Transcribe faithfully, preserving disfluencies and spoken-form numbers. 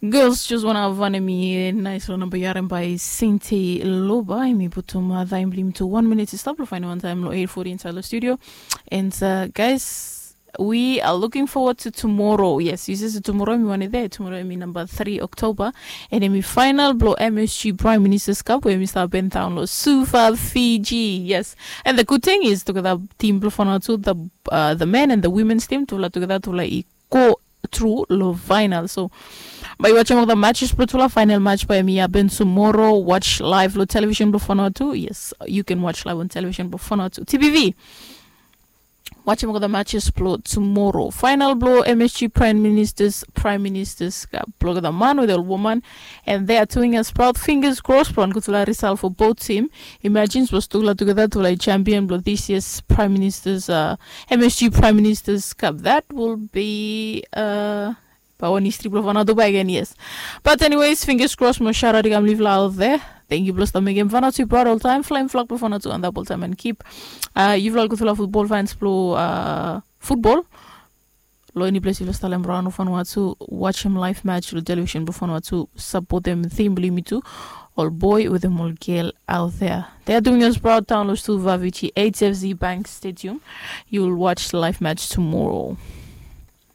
Girls just wanna have me nice one number yaren by Sinti Loba. I mean, put my time lim to one minute to stop to find one time low eight forty inside the studio. And uh, guys, we are looking forward to tomorrow. Yes, this is tomorrow. We want it there. Tomorrow, I mean, number three October. And then we final blow M S G Prime Minister's Cup where Mister Ben Town lo Sufa Fiji. Yes. And the good thing is to get the team blow for the uh, the men and the women's team to together to like go through lo final. So by watching the matches, Protula final match by Mia Ben tomorrow. Watch live lo television before too. Yes, you can watch live on television before too. T V V. Watching the matches blow tomorrow. Final blow M S G Prime Ministers Prime Ministers blow the man with the woman, and they are doing us proud. Fingers crossed. Plan kutula result for both team. Imagine was together to like champion blow this year's Prime Ministers uh, M S G Prime Ministers Cup. That will be uh. Again, yes. But anyways, fingers crossed, Moshara Rigam live out there. Thank you, bless the Megan Vanatu, broad all time, flame flock Bufanatu, and double time and keep. Uh, you've like to football fans blow uh football. Lo any place you style and brown of Vanuatu, watch him live match with television Bufanatu, support them theme me too. All boy with them all girl out there. They are doing us proud downloads to Vavici H F Z Bank Stadium. You will watch the live match tomorrow.